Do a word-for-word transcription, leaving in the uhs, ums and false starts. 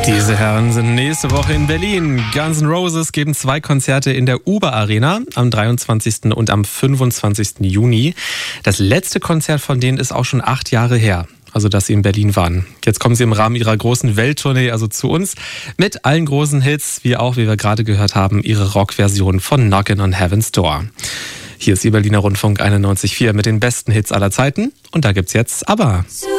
Diese Herren sind nächste Woche in Berlin. Guns N' Roses geben zwei Konzerte in der Uber Arena am dreiundzwanzigsten und am fünfundzwanzigsten Juni. Das letzte Konzert von denen ist auch schon acht Jahre her. Also, dass sie in Berlin waren. Jetzt kommen sie im Rahmen ihrer großen Welttournee, also zu uns, mit allen großen Hits, wie auch, wie wir gerade gehört haben, ihre Rockversion von Knockin' on Heaven's Door. Hier ist Ihr Berliner Rundfunk einundneunzig Komma vier mit den besten Hits aller Zeiten. Und da gibt's jetzt ABBA.